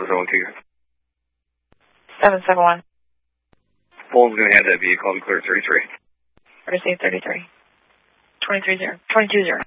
771. 771. Fulton's going to have that vehicle and clear 33. Receive 33. 220.